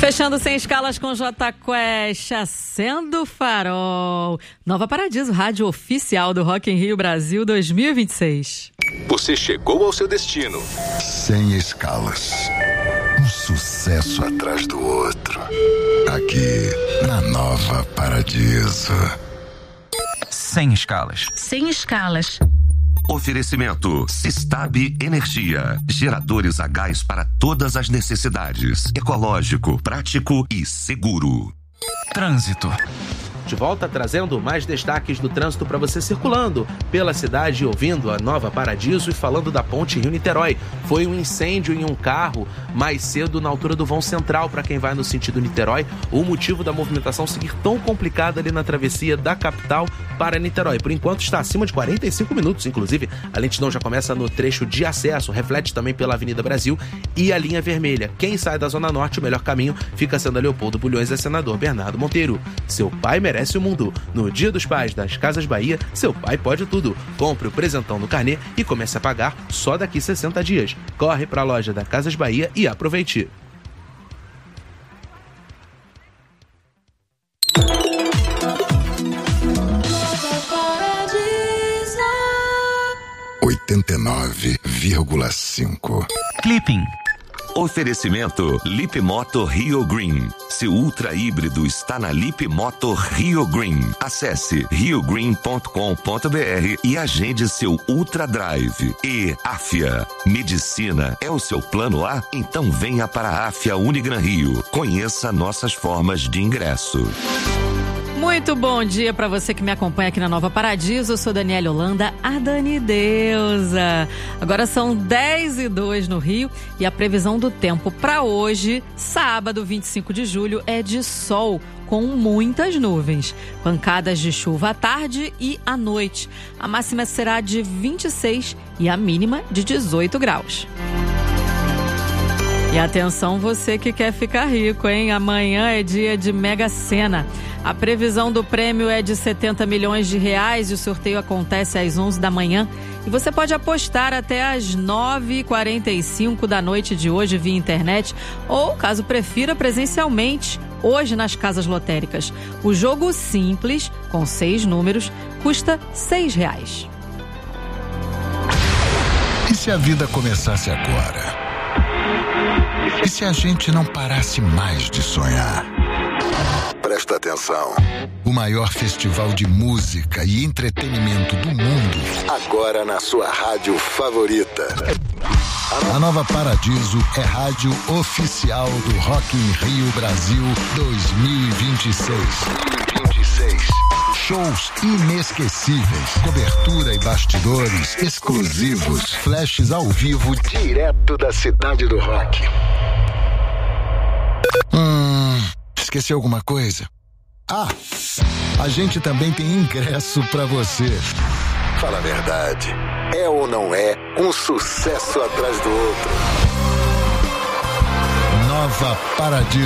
Fechando Sem Escalas com J Quest, Acendo o Farol. Nova Paradiso, rádio oficial do Rock in Rio Brasil 2026. Você chegou ao seu destino. Sem Escalas. Um sucesso atrás do outro. Aqui, na Nova Paradiso. Sem Escalas. Sem Escalas. Oferecimento Sistab Energia. Geradores a gás para todas as necessidades. Ecológico, prático e seguro. Trânsito. De volta trazendo mais destaques do trânsito para você circulando pela cidade, ouvindo a Nova Paradiso e falando da ponte Rio-Niterói. Foi um incêndio em um carro mais cedo na altura do vão central para quem vai no sentido Niterói. O motivo da movimentação seguir tão complicada ali na travessia da capital para Niterói. Por enquanto está acima de 45 minutos, inclusive a lentidão já começa no trecho de acesso, reflete também pela Avenida Brasil e a linha vermelha. Quem sai da Zona Norte, o melhor caminho fica sendo a Leopoldo Bulhões e Senador Bernardo Monteiro. Seu pai merece o mundo. No Dia dos Pais das Casas Bahia, seu pai pode tudo. Compre o presentão no carnê e comece a pagar só daqui 60 dias. Corre para a loja da Casas Bahia e aproveite. (89,5) Clipping. Oferecimento Lip Moto Rio Green. Seu ultra híbrido está na Lip Moto Rio Green. Acesse riogreen.com.br e agende seu Ultra Drive. E Afia. Medicina é o seu plano A? Então venha para a Afia Unigran Rio. Conheça nossas formas de ingresso. Muito bom dia para você que me acompanha aqui na Nova Paradiso. Eu sou Daniela Holanda, a Dani Deusa. Agora são 10h02 no Rio e a previsão do tempo para hoje, sábado 25 de julho, é de sol com muitas nuvens. Pancadas de chuva à tarde e à noite. A máxima será de 26 e a mínima de 18 graus. E atenção você que quer ficar rico, hein? Amanhã é dia de Mega Sena. A previsão do prêmio é de 70 milhões de reais e o sorteio acontece às 11 da manhã. E você pode apostar até às 9h45 da noite de hoje via internet ou, caso prefira, presencialmente, hoje nas casas lotéricas. O jogo simples, com 6 números, custa R$6. E se a vida começasse agora? E se a gente não parasse mais de sonhar? Presta atenção. O maior festival de música e entretenimento do mundo, agora na sua rádio favorita. A Nova Paradiso é rádio oficial do Rock in Rio Brasil 2026. Shows inesquecíveis, cobertura e bastidores exclusivos, flashes ao vivo direto da cidade do rock. Esqueci alguma coisa? Ah, a gente também tem ingresso pra você. Fala a verdade, é ou não é um sucesso atrás do outro? Nova Paradiso.